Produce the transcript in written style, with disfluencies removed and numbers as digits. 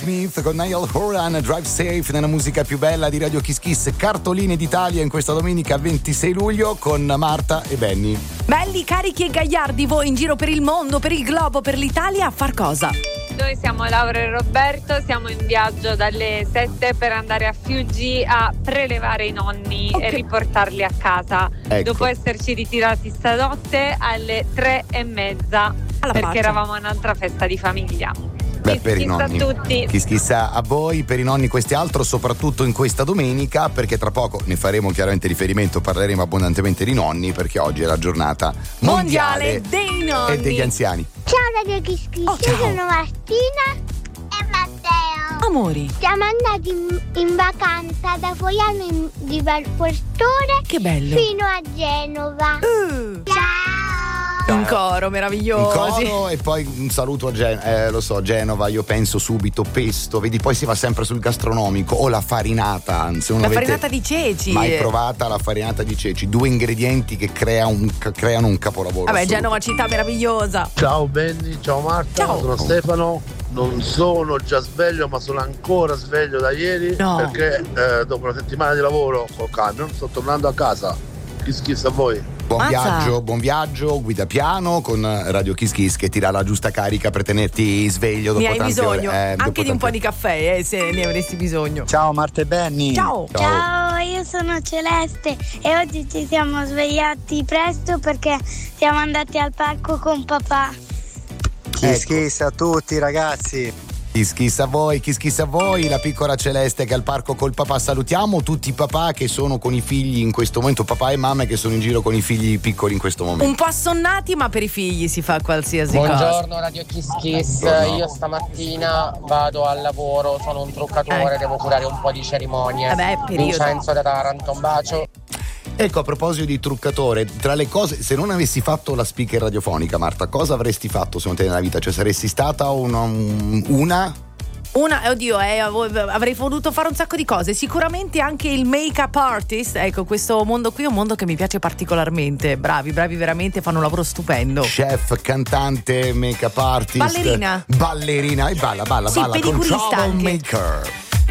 Smith con Niall Horan, Drive Safe, nella musica più bella di Radio Kiss Kiss. Cartoline d'Italia in questa domenica 26 luglio con Marta e Benny. Belli, carichi e gagliardi voi in giro per il mondo, per il globo, per l'Italia, a far cosa? Noi siamo Laura e Roberto, siamo in viaggio dalle 7 per andare a Fiuggi a prelevare i nonni e riportarli a casa. Ecco. Dopo esserci ritirati stanotte alle 3:30 perché eravamo a un'altra festa di famiglia. Beh, per i nonni. A tutti. Chissà a voi, per i nonni questi altro, soprattutto in questa domenica, perché tra poco ne faremo chiaramente riferimento, parleremo abbondantemente di nonni, perché oggi è la giornata mondiale dei nonni e degli anziani. Ciao Radio Kiss Kiss, ciao. io sono Martina e Matteo. Amori, Siamo andati in vacanza da Fogliano di Valportore che bello. fino a Genova. Ciao! Un coro meraviglioso. Un coro e poi un saluto a Genova, io penso subito pesto, vedi, poi si va sempre sul gastronomico o la farinata, La farinata di ceci. Mai provata la farinata di ceci, due ingredienti che creano un capolavoro. Vabbè, assoluto. Genova città meravigliosa. Ciao Benny, ciao Marta, Ciao. sono Stefano. Non sono già sveglio, ma sono ancora sveglio da ieri, No. perché dopo una settimana di lavoro col camion sto tornando a casa. Kiss Kiss a voi. Buon viaggio, guida piano con Radio Kiss Kiss che ti dà la giusta carica per tenerti sveglio dopo Ne hai tante bisogno ore. anche di un po' di caffè, se ne avresti bisogno. Ciao Marta e Benny. Ciao. Ciao, io sono Celeste e oggi ci siamo svegliati presto perché siamo andati al parco con papà. Kiss Kiss a tutti ragazzi. Kiss a voi, la piccola Celeste che è al parco col papà. Salutiamo tutti i papà che sono con i figli in questo momento, papà e mamma che sono in giro con i figli piccoli in questo momento. Un po' assonnati, ma per i figli si fa qualsiasi Buongiorno Radio Kiss Kiss, io stamattina vado al lavoro, sono un truccatore, devo curare un po' di cerimonie. Vabbè, periodo. Vincenzo da Taranto, un bacio. Ecco, a proposito di truccatore, tra le cose, se non avessi fatto la speaker radiofonica, Marta, cosa avresti fatto secondo te nella vita? Cioè saresti stata avrei voluto fare un sacco di cose, sicuramente anche il make-up artist. Ecco, questo mondo qui è un mondo che mi piace particolarmente. Bravi veramente, fanno un lavoro stupendo. chef, cantante, make-up artist, Ballerina e balla sì, con pedicurista anche. Troublemaker.